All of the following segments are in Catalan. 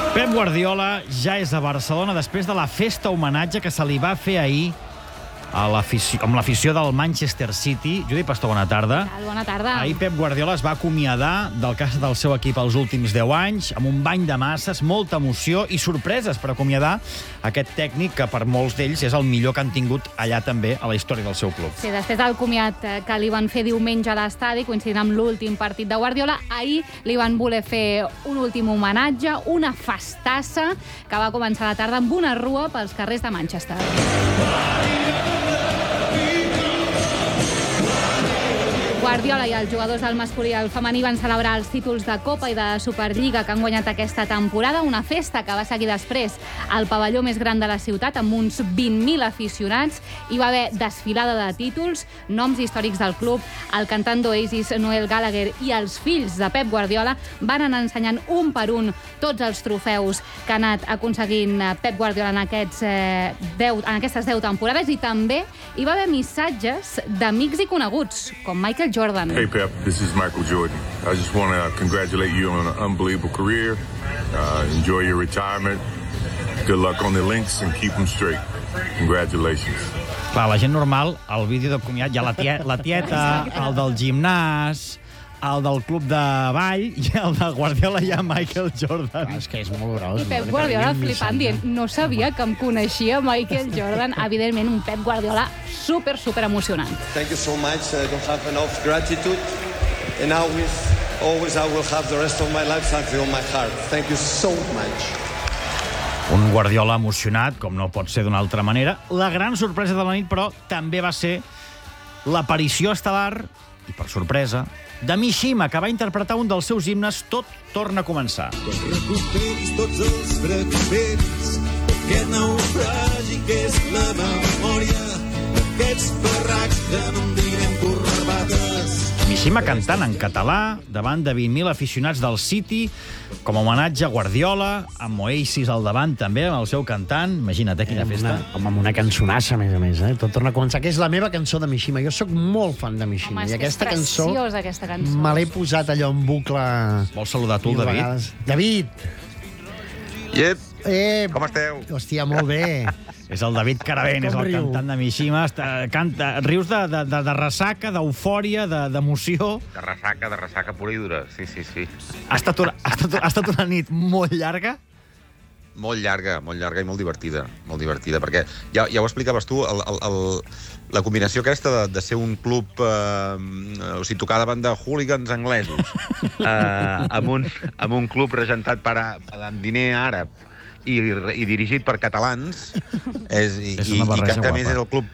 Pep Guardiola ja és a Barcelona després de la festa homenatge que se li va fer ahir amb l'afició del Manchester City. Judit Pastor, bona tarda. Bona tarda. Ahir Pep Guardiola es va acomiadar del seu equip els últims 10 anys, amb un bany de masses, molta emoció i sorpreses per acomiadar aquest tècnic que per molts d'ells és el millor que han tingut allà també a la història del seu club. Sí, després del comiat que li van fer diumenge a l'estadi, coincidint amb l'últim partit de Guardiola, ahir li van voler fer un últim homenatge, una festassa que va començar la tarda amb una rua pels carrers de Manchester. Guardiola i els jugadors del masculí i el femení van celebrar els títols de Copa i de Superliga que han guanyat aquesta temporada, una festa que va seguir després al pavelló més gran de la ciutat amb uns 20.000 aficionats. Hi va haver desfilada de títols, noms històrics del club, el cantant d'Oasis Noel Gallagher i els fills de Pep Guardiola van anar ensenyant un per un tots els trofeus que ha anat aconseguint Pep Guardiola en aquestes 10 temporades, i també hi va haver missatges d'amics i coneguts, com Michael Jordan. Hey Pep, this is Michael Jordan. I just want to congratulate you on an unbelievable career. Enjoy your retirement. Good luck on the links and keep them straight. Congratulations. Clar, la gent normal, al vídeo de comiat, hi ha la tieta, el del gimnàs, el del club de ball, i el de Guardiola hi ha Michael Jordan. És que és molt gros. I Pep Guardiola flipant, dient, no sabia que em coneixia Michael Jordan. Evidentment, un Pep Guardiola super emocionant. Thank you so much. I don't have enough gratitude. And always I will have the rest of my life something on my heart. Thank you so much. Un Guardiola emocionat, com no pot ser d'una altra manera. La gran sorpresa de la nit, però, també va ser l'aparició estel·lar, i per sorpresa, de Mishima, que va interpretar un dels seus himnes, Tot torna a començar. Quan recuperis tots els fragments d'aquest naufragi que és la memòria, d'aquests barracs que no en direm corbates. Mishima cantant en català davant de 20.000 aficionats del City, com a homenatge a Guardiola, amb Oasis al davant també, amb el seu cantant. Imagina't, quina festa. Amb una cançonassa, a més. Tot torna a començar, que és la meva cançó de Mishima. Jo sóc molt fan de Mishima. Home, I aquesta cançó, aquesta cançó. me l'he posat allò en bucle. Vols saludar tu, el David? Vegades. David! Com esteu? Hòstia, molt bé. És el David Caravent, és el cantant de Mishima. Rius de ressaca, d'eufòria, d'emoció. De ressaca pura i dura, sí. Ha estat una nit molt llarga? Molt llarga i molt divertida, perquè ja ho explicaves tu, la combinació aquesta de ser un club, tocar davant de hooligans anglesos, amb un club regentat amb diner àrab, i dirigit per catalans, i que a més és el club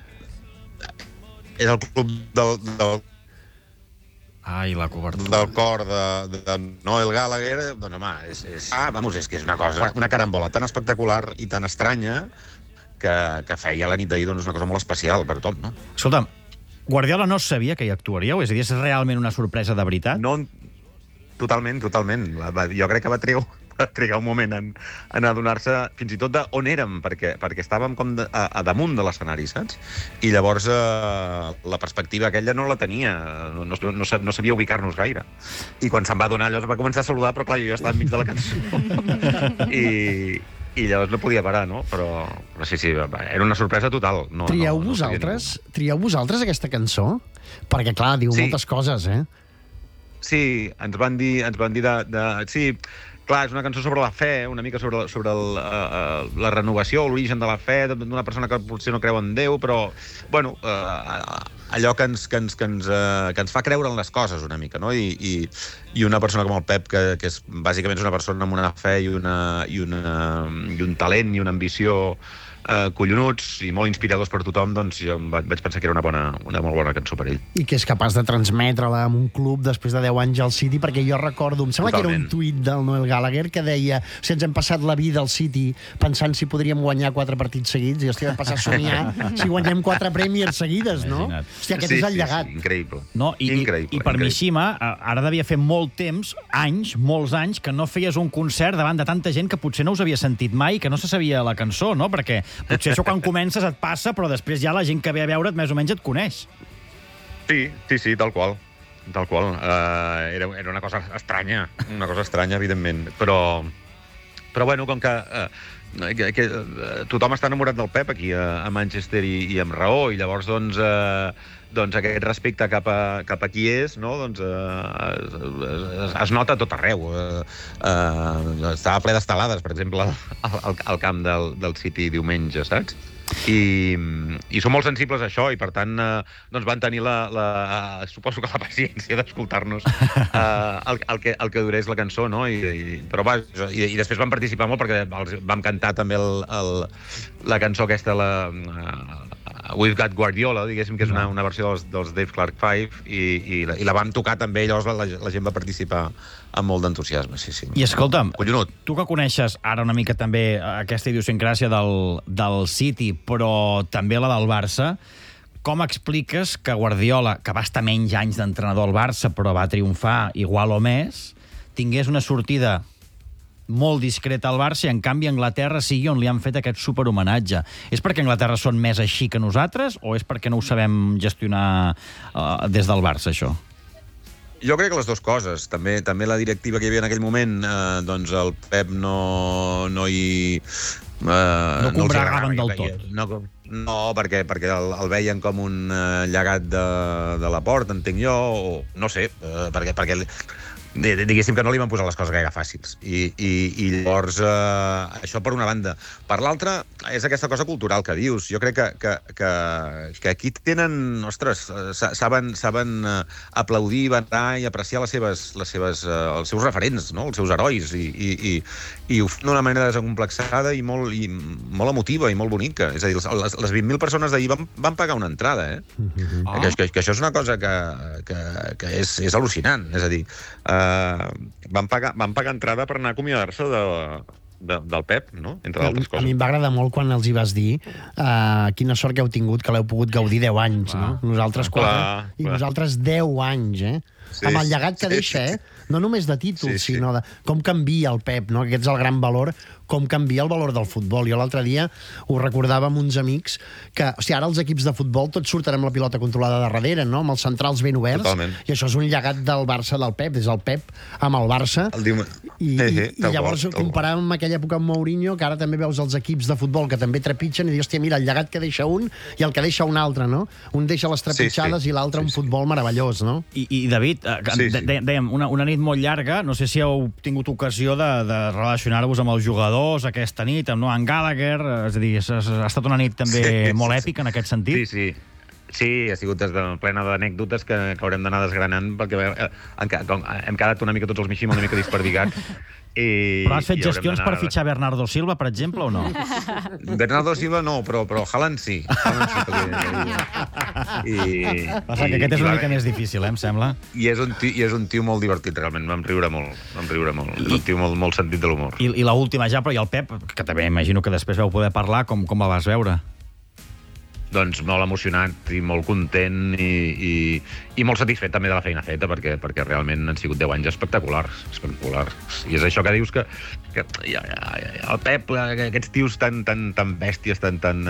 del Ai, la cobertura. Del cor de Noel Gallagher, doncs, home, és que és una cosa, una carambola tan espectacular i tan estranya que feia la nit d'ahir una cosa molt especial per tot, no? Escolta'm, Guardiola no sabia que hi actuaríeu? És a dir, és realment una sorpresa de veritat? No, totalment. Jo crec que va trigar un moment en adonar-se fins i tot d'on érem, perquè estàvem com a damunt de l'escenari, saps? I llavors la perspectiva aquella no la tenia, no sabia ubicar-nos gaire. I quan se'n va adonar allò, va començar a saludar, però clar, jo ja estava enmig de la cançó. I llavors no podia parar, no? Però sí, era una sorpresa total. Trieu vosaltres aquesta cançó? Perquè, clar, diu moltes coses, eh? Sí, ens van dir sí, clar, és una cançó sobre la fe, una mica sobre la renovació, l'origen de la fe d'una persona que potser no creu en Déu, però, bueno, allò que ens fa creure en les coses una mica, no? I una persona com el Pep, que bàsicament és una persona amb una fe i un talent i una ambició collonuts i molt inspiradors per tothom, doncs jo vaig pensar que era una molt bona cançó per ell. I que és capaç de transmetre-la en un club després de 10 anys al City, perquè jo recordo, em sembla que era un tuit del Noel Gallagher que deia, ens hem passat la vida al City pensant si podríem guanyar 4 partits seguits, i hòstia, vam passar a somiar si guanyem 4 Premiers seguides, no? Hòstia, aquest és el llegat. Sí, increïble. I per Mishima, ara devia fer molt temps, molts anys, que no feies un concert davant de tanta gent que potser no us havia sentit mai, que no se sabia la cançó, no? Perquè potser això quan comences et passa, però després ja la gent que ve a veure't més o menys et coneix. Sí, tal qual. Era una cosa estranya, evidentment. Però Però bueno, com que tothom està enamorat del Pep aquí a Manchester i amb raó, i llavors doncs aquest respecte cap a qui és, no? Doncs es nota a tot arreu. Estava ple d'estelades, per exemple, al camp del City diumenge, saps? I són molt sensibles a això, i per tant doncs van tenir suposo que la paciència d'escoltar-nos el que durés la cançó, no? Però va, i després van participar molt perquè vam cantar també la cançó aquesta, We've Got Guardiola, diguéssim, que és una versió dels Dave Clark 5, i la vam tocar també, i llavors la gent va participar amb molt d'entusiasme, sí. I escolta'm, collonut. Tu que coneixes ara una mica també aquesta idiosincràsia del City, però també la del Barça, com expliques que Guardiola, que va estar menys anys d'entrenador al Barça, però va triomfar igual o més, tingués una sortida molt discreta al Barça, i en canvi a Anglaterra sigui on li han fet aquest superhomenatge? És perquè a Anglaterra són més així que nosaltres, o és perquè no ho sabem gestionar des del Barça, això? Jo crec que les dues coses. També la directiva que hi havia en aquell moment, doncs el Pep no combregaven del tot. No, perquè el veien com un llegat de la Porta, entenc jo, o no sé, perquè diguéssim que no li van posar les coses gaire fàcils. I llavors, això per una banda. Per l'altra, és aquesta cosa cultural que dius. Jo crec que aquí tenen, ostres, saben aplaudir, venerar i apreciar els seus referents, no? Els seus herois, i ho fan d'una manera desacomplexada i molt emotiva i molt bonica. És a dir, les 20.000 persones d'ahir van pagar una entrada, eh? Que això és una cosa que és al·lucinant. És a dir, van pagar entrada per anar a acomiadar-se del Pep, no? Entre d'altres coses. A mi em va agradar molt quan els hi vas dir quina sort que heu tingut, que l'heu pogut gaudir 10 anys, no? Nosaltres 4 i vosaltres 10 anys, eh? Amb el llegat que deixa, eh? No només de títols, sinó de com canvia el Pep, no? Aquest és el gran valor, com canvia el valor del futbol. Jo l'altre dia ho recordava amb uns amics que, o sigui, ara els equips de futbol tots surten amb la pilota controlada de darrere, no? Amb els centrals ben oberts. Totalment. I això és un llegat del Barça del Pep, és el Pep amb el Barça. I llavors comparàvem amb aquella època amb Mourinho, que ara també veus els equips de futbol que també trepitgen, i dius, hòstia, mira, el llegat que deixa un i el que deixa un altre, no? Un deixa les trepitjades i l'altre un futbol meravellós, no? I David, dèiem, una nit molt llarga, no sé si heu tingut ocasió de relacionar-vos amb els jugadors aquesta nit, amb Noah Gallagher, és a dir, ha estat una nit també molt èpica en aquest sentit. Sí, ha sigut plena d'anècdotes que haurem d'anar desgranant, perquè hem quedat una mica tots els Mishima una mica desperdigats. Però has fet gestions per fitxar Bernardo Silva, per exemple, o no? Bernardo Silva no, però Haaland sí. Passa que aquest és una mica més difícil, em sembla. I és un tio molt divertit, realment. Vam riure molt. És un tio molt sentit de l'humor. I l'última ja, però i el Pep, que també imagino que després vau poder parlar, com la vas veure? Doncs molt emocionat i molt content i molt satisfet també de la feina feta, perquè realment han sigut 10 anys espectaculars. I és això que dius que el Pep, aquests tios tan bèsties, tan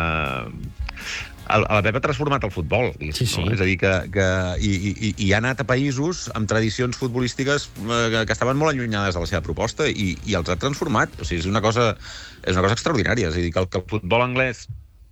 el Pep ha transformat el futbol, sí. No? És a dir, i ha anat a països amb tradicions futbolístiques que estaven molt allunyades de la seva proposta i els ha transformat. O sigui, és una cosa extraordinària. És a dir, que el futbol anglès,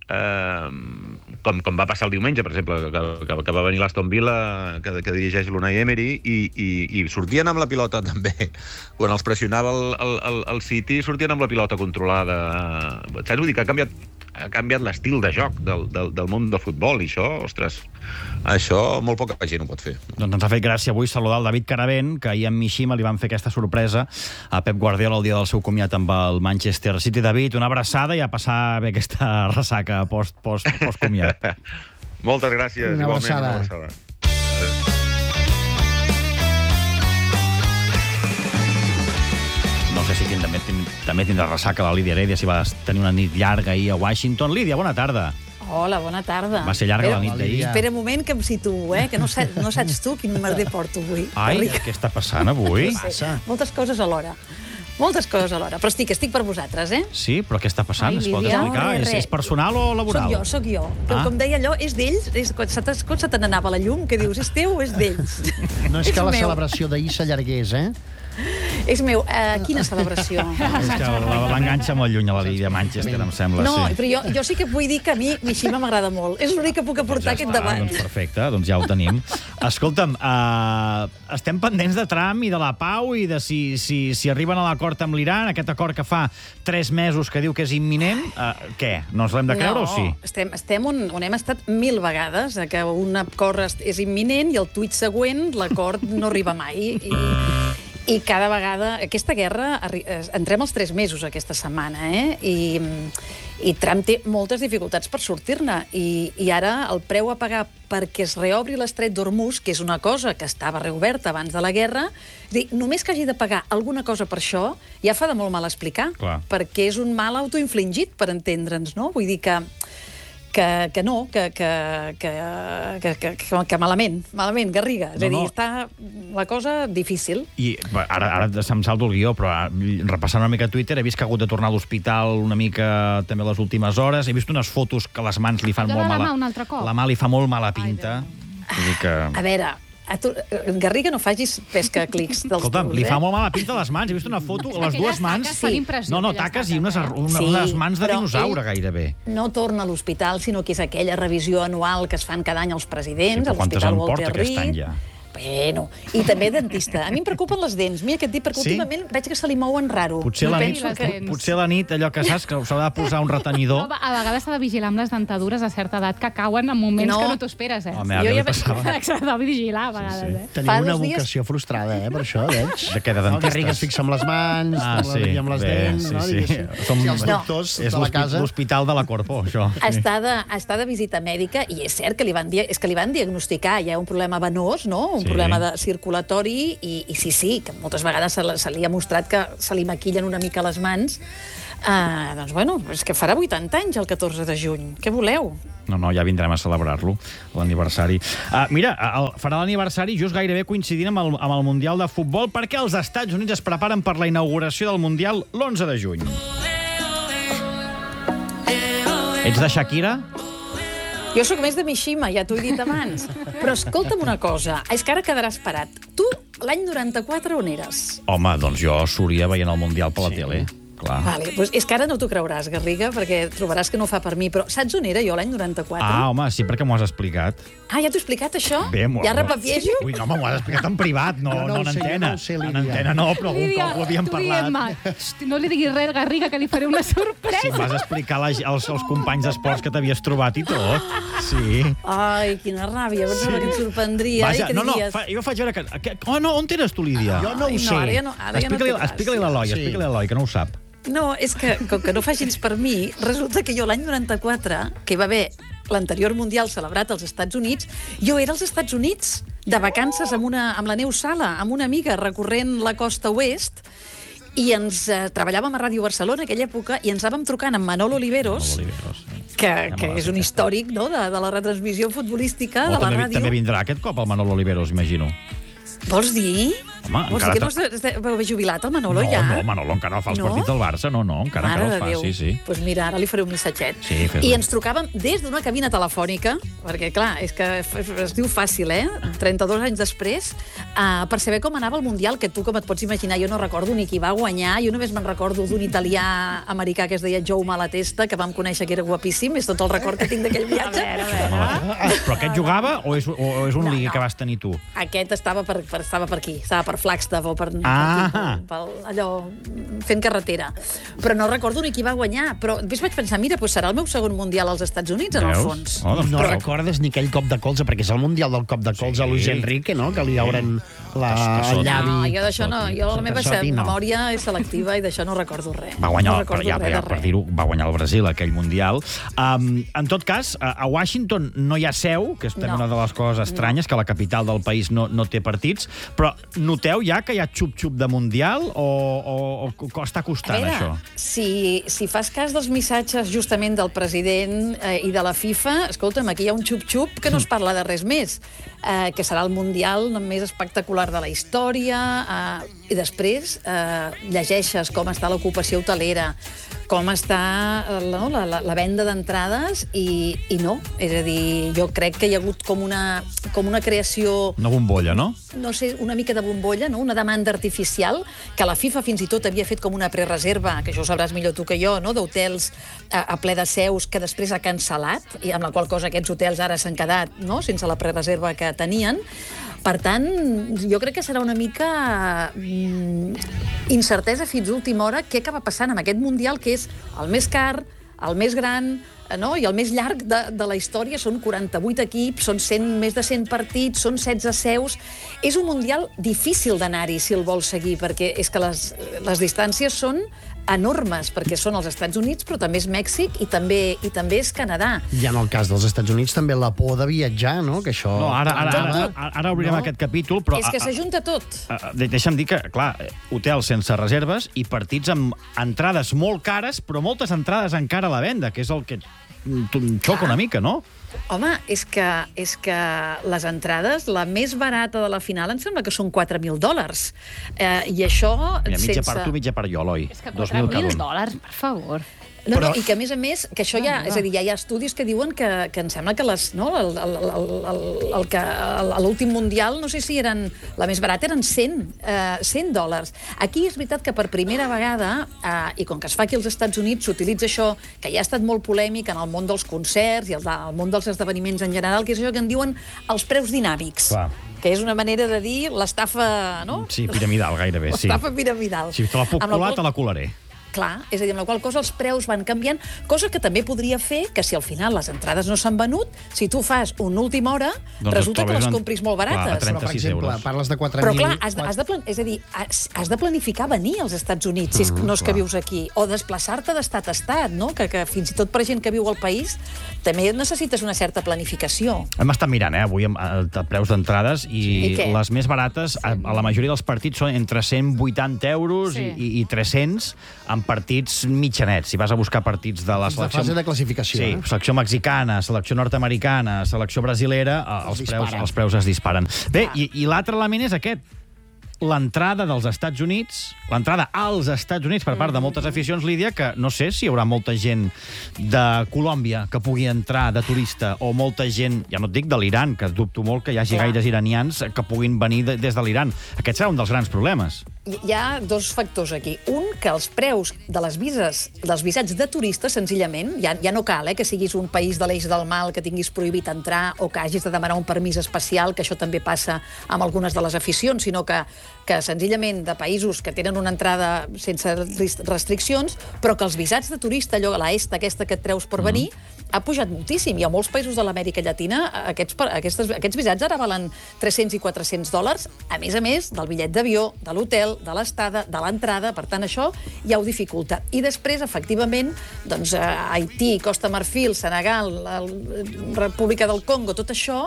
com va passar el diumenge, per exemple, que va venir l'Aston Villa, que dirigeix l'Unai Emery, i sortien amb la pilota també. Quan els pressionava el City, sortien amb la pilota controlada. Saps? Vull dir que ha canviat l'estil de joc del món del futbol, i això, ostres, això molt poca gent ho pot fer. Doncs ens ha fet gràcia avui saludar el David Caravent, que ahir amb Mishima li van fer aquesta sorpresa a Pep Guardiola el dia del seu comiat amb el Manchester City. David, una abraçada i a passar bé aquesta ressaca post-comiat. Moltes gràcies. Una abraçada. No sé si també tindrà ressaca la Lídia Heredia, si va tenir una nit llarga ahir a Washington. Lídia, bona tarda. Hola, bona tarda. Va ser llarga la nit d'ahir. Espera un moment que em situo, que no saps tu quin merder porto avui. Ai, què està passant avui? Sí. Moltes coses alhora. Però estic per vosaltres, eh? Sí, però què està passant? Es pot explicar? És personal o laboral? Soc jo. Com deia allò, és d'ells. Quan se te n'anava la llum, que dius, és teu o és d'ells? No és que la celebració d'ahir s'allargués, eh? És meu. Quina celebració? És que l'enganxa molt lluny a la Lídia Manchester, em sembla. No, sí. però jo sí que vull dir que a mi Mishima m'agrada molt. És l'únic que puc aportar aquest debat. Doncs perfecte, doncs ja ho tenim. Escolta'm, estem pendents de Trump i de la pau i de si arriben a l'acord amb l'Iran, aquest acord que fa 3 mesos que diu que és imminent, què? No ens l'hem de creure o sí? Estem on hem estat 1000 vegades, que un acord és imminent i el tuit següent l'acord no arriba mai. I cada vegada... Aquesta guerra... Entrem als 3 mesos aquesta setmana, I Trump té moltes dificultats per sortir-ne. I ara el preu a pagar perquè es reobri l'estret d'Hormuz, que és una cosa que estava reoberta abans de la guerra, és a dir, només que hagi de pagar alguna cosa per això, ja fa de molt mal explicar. Clar. Perquè és un mal autoinfligit, per entendre'ns, no? Vull dir que malament, Garriga. És a dir, està la cosa difícil. I ara se'm salto el guió, però repassant una mica Twitter he vist que ha hagut de tornar a l'hospital una mica també les últimes hores. He vist unes fotos que les mans li fan molt mala... un altre cop. La mà li fa molt mala pinta. Vull dir que... A veure, Garriga, no facis pesca a clics dels Escolta'm, teus, li fa molt mala pinta a les mans. He vist una foto, les dues mans... taques i unes mans de dinosaure, gairebé. No torna a l'hospital, sinó que és aquella revisió anual que es fan cada any als presidents, Sí, a l'Hospital Walter quantes en porta aquest any Reed. ja? Bueno, i també dentista. A mi em preocupen les dents. Mira, aquest dit, perquè últimament veig que se li mouen raro. Potser la nit, allò que saps, que s'ha de posar un retenidor. A vegades s'ha de vigilar amb les dentadures a certa edat que cauen en moments que no t'ho esperes, Home, a mi li passava. S'ha de vigilar a vegades, Teniu una vocació frustrada, per això, veig. De què, de dentistes? Garriga es fixa amb les mans, amb les dents, no? Som els doctors de la casa. És l'hospital de la Corpo, això. Està de visita mèdica i és cert que li van diagnosticar ja un problema venós, no? Un problema circulatori i sí, que moltes vegades se li ha mostrat que se li maquillen una mica les mans. Doncs bueno, és que farà 80 anys el 14 de juny. Què voleu? No, ja vindrem a celebrar-lo, l'aniversari. Mira, farà l'aniversari just gairebé coincidint amb el Mundial de Futbol, perquè els Estats Units es preparen per la inauguració del Mundial l'11 de juny. Ets de Shakira? Jo sóc més de Mishima, ja t'ho he dit abans. Però escolta'm una cosa, és que ara quedaràs parat. Tu, l'any 94, on eres? Home, doncs jo solia veient el Mundial per la tele. Clar. Vale, doncs és que ara no t'ho creuràs, Garriga, perquè trobaràs que no fa per mi, però saps on era jo l'any 94? Home, sí, perquè m'ho has explicat. Ja t'ho he explicat, això? Bé, ja repeteixo? Ui, no, m'ho has explicat en privat, no en antena. En antena no, però algun cop ho havíem parlat. No li diguis res, Garriga, que li faré una sorpresa. Sí, vas explicar als companys d'esports que t'havies trobat i tot. Sí. Ai, quina ràbia, pensava que et sorprendria. Vaja, jo faig veure que... no, on eres tu, Lídia? Jo no ho sé. Explica-li a l'Eloi, que no ho sap. No, és que, com que no fa gens per mi, resulta que jo l'any 94, que hi va haver l'anterior Mundial celebrat als Estats Units, jo era als Estats Units, de vacances amb la Neus Sala, amb una amiga, recorrent la costa oest, i ens treballàvem a Ràdio Barcelona en aquella època i ens anàvem trucant amb Manolo Oliveros, que és un històric, no?, de la retransmissió futbolística de la ràdio. També vindrà aquest cop el Manolo Oliveros, imagino. Vols dir? Home, vols dir que no vau haver jubilat el Manolo ja? No, Manolo encara no fa els partits del Barça, no, encara el fa, sí. Doncs mira, ara li faré un missatget. Sí, I ens trucàvem des d'una cabina telefònica, perquè clar, és que es diu fàcil, 32 anys després, per saber com anava el Mundial, que tu, com et pots imaginar, jo no recordo ni qui va guanyar, jo només me'n recordo d'un italià-americà que es deia Joe Malatesta, que vam conèixer que era guapíssim, és tot el record que tinc d'aquell viatge. Però aquest jugava o és un ligue que vas tenir tu? Aquest estava per aquí, estava per Flagstaff o per allò, fent carretera. Però no recordo ni qui va guanyar. Però després vaig pensar, mira, serà el meu segon Mundial als Estats Units, en el fons. No recordes ni aquell cop de colze, perquè és el Mundial del cop de colze a Luis Enrique, no?, que li obren el llavi. No, jo d'això no. Jo la meva memòria és selectiva i d'això no recordo res. Va guanyar, per dir-ho, va guanyar el Brasil aquell Mundial. En tot cas, a Washington no hi ha seu, que és també una de les coses estranyes, que la capital del país no té partits, però noteu ja que hi ha xup-xup de Mundial o està costant això? Si fas cas dels missatges justament del president i de la FIFA, escolta'm, aquí hi ha un xup-xup que no es parla de res més, que serà el Mundial més espectacular de la història, i després llegeixes com està l'ocupació hotelera, com està la venda d'entrades i no. És a dir, jo crec que hi ha hagut com una creació... Una bombolla, no? no sé, una mica de bombolla, no? Una demanda artificial, que la FIFA fins i tot havia fet com una prereserva, que això ho sabràs millor tu que jo, no? D'hotels a ple de seus que després ha cancel·lat, i amb la qual cosa aquests hotels ara s'han quedat, no?, sense la prereserva que tenien. Per tant, jo crec que serà una mica incertesa fins a última hora què acaba passant amb aquest Mundial, que és el més car, el més gran, no? I el més llarg de la història. Són 48 equips, són més de 100 partits, són 16 seus. És un Mundial difícil d'anar-hi, si el vols seguir, perquè és que les distàncies són enormes, perquè són els Estats Units, però també és Mèxic i també és Canadà. I en el cas dels Estats Units també la por de viatjar, no? Que això... No, ara obrirem aquest capítol, però... És que s'ajunta tot. Deixa'm dir que, clar, hotels sense reserves i partits amb entrades molt cares, però moltes entrades encara a la venda, que és el que xoca una mica, no? Home, és que les entrades, la més barata de la final, em sembla que són $4.000. I això... Mira, mitja part tu, mitja part jo, Eloi. És que $4.000, per favor. No, i que a més que això ja... És a dir, ja hi ha estudis que diuen que em sembla que l'últim Mundial, no sé si eren... La més barata eren $100. Aquí és veritat que per primera vegada, i com que es fa aquí als Estats Units, s'utilitza això, que ja ha estat molt polèmic en el món dels concerts i el món dels esdeveniments en general, que és això que en diuen els preus dinàmics. Clar. Que és una manera de dir l'estafa, no? Sí, piramidal, gairebé, sí. L'estafa piramidal. Si te la puc colar, te la colaré. Clar, és a dir, amb la qual cosa els preus van canviant, cosa que també podria fer que si al final les entrades no s'han venut, si tu fas una última hora, doncs resulta que les compris molt barates. Clar, a 36 per exemple, euros. parles de 4.000... Però clar, has de planificar venir als Estats Units, si no és que vius aquí, o desplaçar-te d'estat a estat, no? Que fins i tot per gent que viu al país també necessites una certa planificació. Hem estat mirant, avui, preus d'entrades, i les més barates, a la majoria dels partits, són entre 180 euros i 300, amb partits mitjanets. Si vas a buscar partits de la selecció... De fase de classificació. Sí, selecció mexicana, selecció nord-americana, selecció brasilera, els preus es disparen. Bé, i l'altre element és aquest. L'entrada dels Estats Units, l'entrada als Estats Units per part de moltes aficions, Lídia, que no sé si hi haurà molta gent de Colòmbia que pugui entrar de turista, o molta gent, ja no et dic de l'Iran, que dubto molt que hi hagi gaires iranians que puguin venir des de l'Iran. Aquest serà un dels grans problemes. Hi ha dos factors aquí. Un, que els preus de les vises, dels visats de turistes, senzillament, ja no cal que siguis un país de l'eix del mal, que tinguis prohibit entrar, o que hagis de demanar un permís especial, que això també passa amb algunes de les aficions, sinó que senzillament de països que tenen una entrada sense restriccions, però que els visats de turista, allò a l'est aquesta que et treus per venir, ha pujat moltíssim. I a molts països de l'Amèrica Llatina aquests visats ara valen $300 i $400, a més del bitllet d'avió, de l'hotel, de l'estada, de l'entrada. Per tant, això ja ho dificulta. I després, efectivament, doncs, Haití, Costa Marfil, Senegal, República del Congo, tot això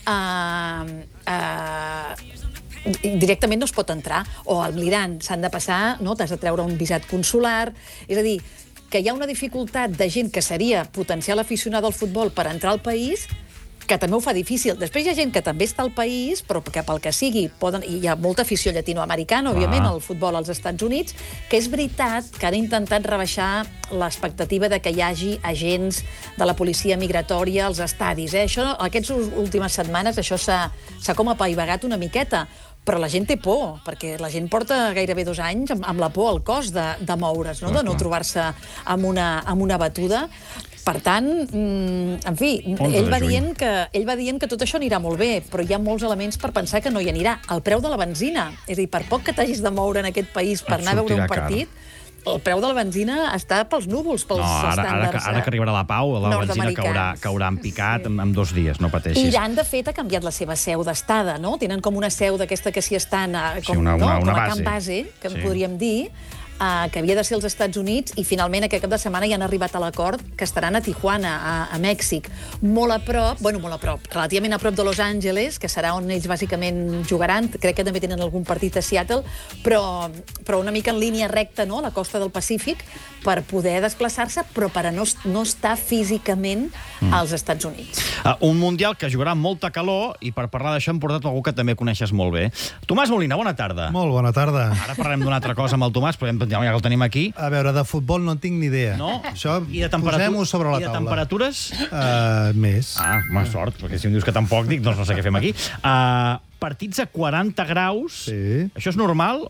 directament no es pot entrar. O a l'Iran s'han de passar, no? T'has de treure un visat consular. És a dir, que hi ha una dificultat de gent que seria potencial aficionada al futbol per entrar al país, que també ho fa difícil. Després hi ha gent que també està al país, però que pel que sigui i hi ha molta afició llatinoamericana, òbviament, al futbol als Estats Units, que és veritat que han intentat rebaixar l'expectativa de que hi hagi agents de la policia migratòria als estadis. Això, aquestes últimes setmanes, això s'ha com apaivagat una miqueta, però la gent té por, perquè la gent porta gairebé 2 anys amb la por al cos de moure's, no? De no trobar-se amb una batuda. Per tant, en fi, ell va dient que tot això anirà molt bé, però hi ha molts elements per pensar que no hi anirà. El preu de la benzina, és a dir, per poc que t'hagis de moure en aquest país per anar a veure un partit, el preu de la benzina està pels núvols, pels estàndards. Ara que arribarà la pau, la benzina caurà en picat en 2 dies, no pateixis. Iran, de fet, ha canviat la seva seu d'estada, no? Tenen com una seu d'aquesta que s'hi estan, com a camp base, que en podríem dir, que havia de ser als Estats Units, i finalment aquest cap de setmana ja han arribat a l'acord que estaran a Tijuana, a Mèxic, molt a prop, relativament a prop de Los Angeles, que serà on ells bàsicament jugaran. Crec que també tenen algun partit a Seattle, però una mica en línia recta, no?, a la costa del Pacífic, per poder desplaçar-se, però per a no estar físicament als Estats Units. Un Mundial que jugarà amb molta calor, i per parlar d'això hem portat algú que també coneixes molt bé. Tomàs Molina, bona tarda. Molt bona tarda. Ara parlarem d'una altra cosa amb el Tomàs, però ja que el tenim aquí. A veure, de futbol no en tinc ni idea. No? Això posem-ho sobre la taula. I de temperatures? Més. Més sort, perquè si em dius que tampoc dic, doncs no sé què fem aquí. partits a 40 graus. Sí. Això és normal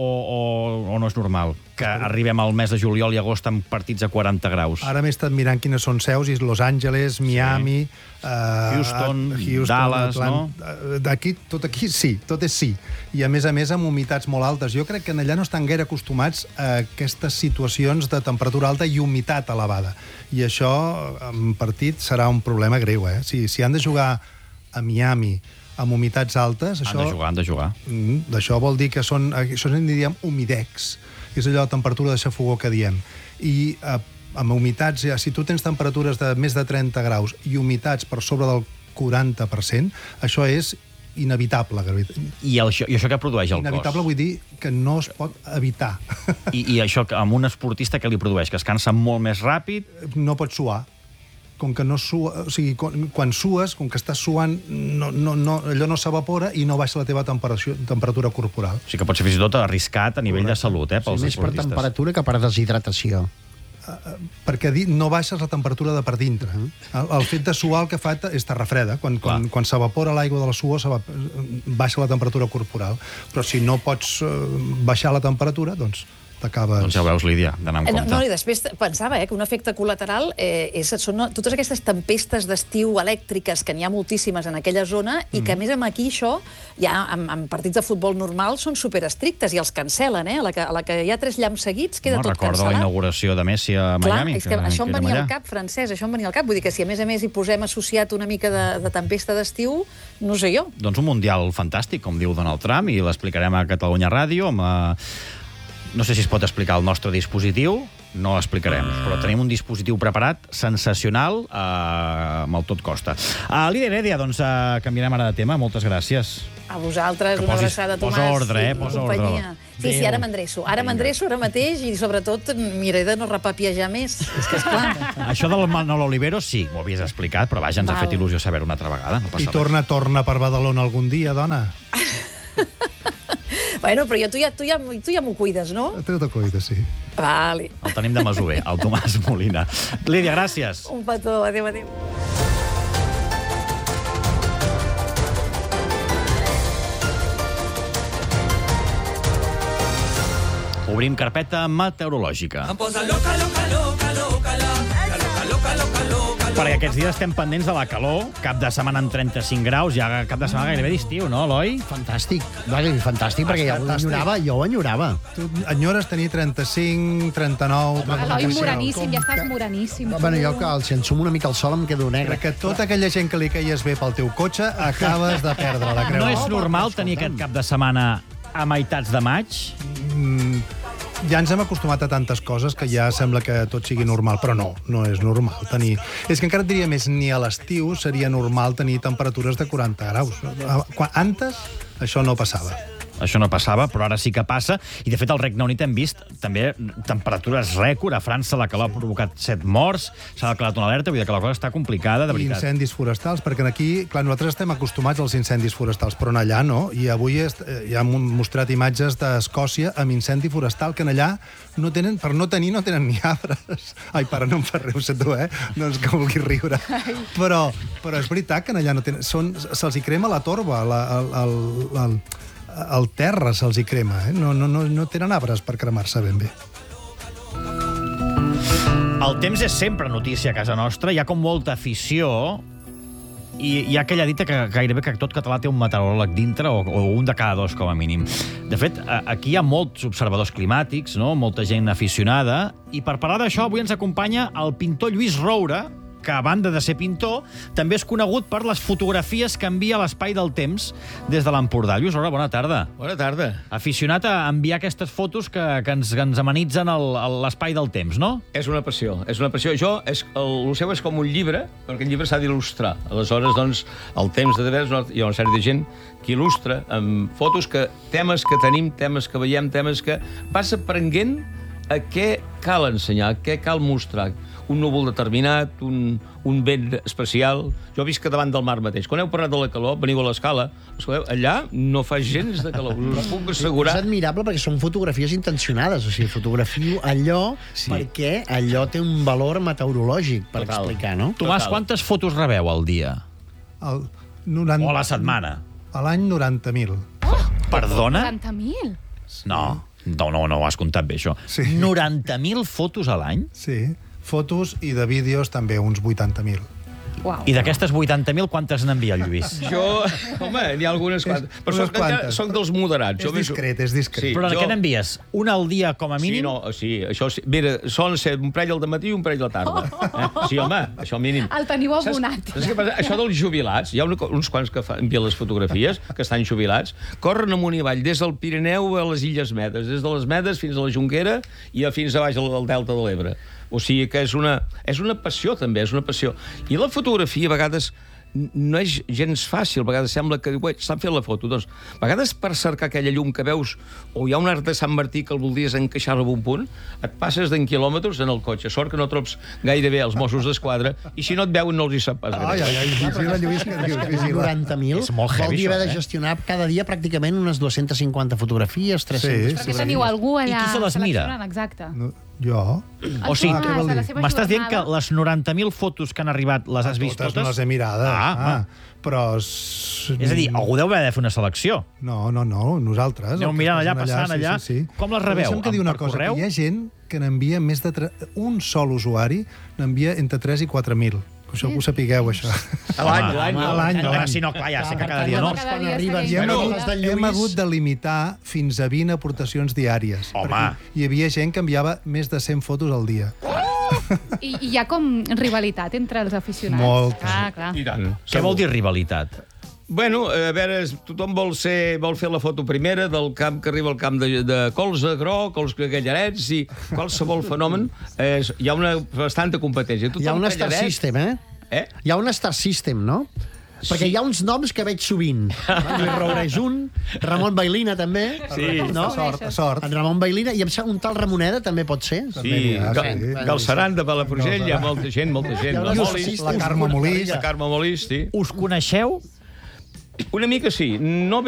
o no és normal? Que arribem al mes de juliol i agost amb partits a 40 graus. Ara m'he estat mirant quines són seus, i Los Angeles, Miami... Houston, Dallas, no? Tot aquí sí, tot és sí. I a més amb humitats molt altes. Jo crec que allà no estan gaire acostumats a aquestes situacions de temperatura alta i humitat elevada. I això, en partit, serà un problema greu, eh? Si han de jugar a Miami amb humitats altes... Han de jugar. Això vol dir que això en diem humidex, que és allò de temperatura de xafogó que diem. I amb humitats, si tu tens temperatures de més de 30 graus i humitats per sobre del 40%, això és inevitable. I això què produeix al cos? Inevitable vull dir que no es pot evitar. I això amb un esportista què li produeix? Que es cansa molt més ràpid? No pot suar. Com que no sua, o sigui, quan sues, com que estàs suant, allò no s'evapora i no baixa la teva temperatura corporal. O sigui que pot ser fins i tot arriscat a nivell de salut, pels esportistes. Més per temperatura que per deshidratació. Perquè no baixes la temperatura de per dintre. El fet de suar el que fa és terra freda. Quan s'evapora l'aigua de la suor, baixa la temperatura corporal. Però si no pots baixar la temperatura, doncs t'acabes... Doncs ja ho veus, Lídia, d'anar amb compte. No, i després pensava que un efecte col·lateral són totes aquestes tempestes d'estiu elèctriques, que n'hi ha moltíssimes en aquella zona, i que a més aquí això, ja en partits de futbol normal, són superestrictes i els cancel·len, A la que hi ha 3 llamps seguits, queda tot cancel·lat. Recordo la inauguració de Messi a Miami. Clar, és que això em venia al cap, Francesc, això em venia al cap. Vull dir que si a més hi posem associat una mica de tempesta d'estiu, no sé jo. Doncs un mundial fantàstic, com diu Donald Trump, i l'explicarem a Catalunya Ràdio amb... No sé si es pot explicar el nostre dispositiu, no l'explicarem, però tenim un dispositiu preparat, sensacional, amb el tot costa. Lídia Heredia, doncs canviarem ara de tema. Moltes gràcies. A vosaltres, una abraçada, Tomàs. Posa ordre, posa ordre. Sí, ara m'endreço. Ara mateix i, sobretot, miraré de no repapiejar més. És que, esclar... Això del Manolo Olivero, sí, m'ho havies explicat, però vaja, ens ha fet il·lusió saber-ho una altra vegada. I torna per Badalona algun dia, dona. Bueno, però tu ja m'ho cuides, no? Tu t'ho cuides, sí. Vale. El tenim de masover, el Tomàs Molina. Lídia, gràcies. Un petó, adéu. Obrim carpeta meteorològica. Em posa loca, Perquè aquests dies estem pendents de la calor, cap de setmana amb 35 graus, ja cap de setmana gairebé d'estiu, no, Eloi? Fantàstic, fantàstic, perquè jo ho enyorava. Tu enyores tenir 35, 39... Eloi, moreníssim, ja estàs moreníssim. Bueno, jo, si ensumo una mica el sol, em quedo negre. Que tota aquella gent que li caies bé pel teu cotxe, acabes de perdre la creu. No és normal tenir aquest cap de setmana a meitats de maig? Ja ens hem acostumat a tantes coses que ja sembla que tot sigui normal, però no és normal tenir... És que encara et diria més, ni a l'estiu seria normal tenir temperatures de 40 graus. Antes això no passava. Això no passava, però ara sí que passa. I, de fet, al Regne Unit hem vist també temperatures rècord. A França la calor ha provocat 7 morts. S'ha declarat una alerta, vull dir que la cosa està complicada, de veritat. I incendis forestals, perquè aquí, clar, nosaltres estem acostumats als incendis forestals, però en allà no. I avui ja han mostrat imatges d'Escòcia amb incendi forestal, que en allà no tenen ni arbres. Ai, pare, no em fa riure, tu, No és que vulguis riure. Però és veritat que en allà no tenen... Se'ls hi crema la torba, el terra se'ls hi crema, no tenen arbres per cremar-se ben bé. El temps és sempre notícia a casa nostra, hi ha com molta afició, i hi ha aquella dita que gairebé que tot català té un meteoròleg dintre, o un de cada dos, com a mínim. De fet, aquí hi ha molts observadors climàtics, no? Molta gent aficionada, i per parlar d'això avui ens acompanya el pintor Lluís Roura, que, a banda de ser pintor, també és conegut per les fotografies que envia a l'Espai del Temps des de l'Empordà. Lluís Roura, bona tarda. Bona tarda. Aficionat a enviar aquestes fotos que ens amenitzen l'Espai del Temps, no? És una passió, és una passió. El seu és com un llibre, perquè el llibre s'ha d'il·lustrar. Aleshores, doncs, el Temps de Devers, hi ha una sèrie de gent que il·lustra amb fotos temes que tenim, temes que veiem, temes que vas aprenent a què cal ensenyar, què cal mostrar. Un núvol determinat, un vent especial. Jo visc davant del mar mateix. Quan heu parlat de la calor, veniu a l'Escala, allà no fa gens de calor, us puc assegurar. És admirable perquè són fotografies intencionades, o sigui, fotografio allò perquè allò té un valor meteorològic per explicar, no? Tomàs, quantes fotos rebeu al dia? O a la setmana? A l'any 90.000. Perdona? 40.000? No ho has comptat bé, això. Sí. 90.000 fotos a l'any? Sí. Fotos i de vídeos també uns 80.000. Uau. I d'aquestes 80.000, quantes n'envia el Lluís? Jo, home, n'hi ha algunes quantes. Però Unes quantes. soc dels moderats. És discret, és discret. Sí, Però de què n'envies? Una al dia, com a mínim? Sí, això sí. Mira, solen ser un parell al dematí i un parell a la tarda. Sí, home, això mínim. El teniu abonat. Saps què passa? Això dels jubilats, hi ha uns quants que envien les fotografies, que estan jubilats, corren amunt i avall, des del Pirineu a les Illes Medes, des de les Medes fins a la Jonquera i fins a baix al Delta de l'Ebre. O sigui que és una passió, també, és una passió. I la fotografia, a vegades, no és gens fàcil. A vegades sembla que estan fent la foto. Doncs, a vegades, per cercar aquella llum que veus, o hi ha un arc de Sant Martí que el voldries encaixar en un punt, et passes d'en quilòmetres en el cotxe. Sort que no trobes gaire bé els Mossos d'Esquadra, i si no et veuen no els hi sap pas greu. Vigila, Lluís, que dius, vigila. 90.000. És molt heavy, vol dir haver això, de gestionar cada dia pràcticament unes 250 fotografies, 300 Perquè teniu algú allà... I qui se les mira? seleccionant, exacte. No, jo? O sigui, Ah, de la seva m'estàs dient que jornada. les 90.000 fotos que han arribat les has vist Totes totes? no les he mirades. Però... És a dir, algú deu haver de fer una selecció. No, nosaltres. Aneu el que mirant posen allà, passant allà. Sí. Com les rebeu? Deixa'm que dir una Per cosa, correu? que hi ha gent que n'envia més de... Un sol usuari n'envia entre 3 i 4.000. Això ho sapigueu, això. A l'any. A l'any. Si no, clar, ja sé que cada dia no. Cada Quan dia arriben segueix. I hem hagut de limitar fins a 20 aportacions diàries. Home. Perquè hi havia gent que enviava més de 100 fotos al dia. I hi ha com rivalitat entre els aficionats. Molta. Ah, clar. I tant. Què vol dir rivalitat? Bueno, a veure, tothom vol fer la foto primera del camp que arriba al camp de colze groc, els gallarets i qualsevol fenomen. Hi ha una bastanta competència. Hi ha un Star System, Hi ha un Star System, no? Perquè hi ha uns noms que veig sovint. Lluís Roura és un, Ramon Bailina també. Sí. No? A sort. En Ramon Bailina, i em sembla un tal Ramoneda també pot ser. Sí, Galceran de Palafrugell, hi ha molta gent. Hi ha La una Molís, La Carme Molís. la Carme Molís, sí. Us coneixeu? Una mica sí. No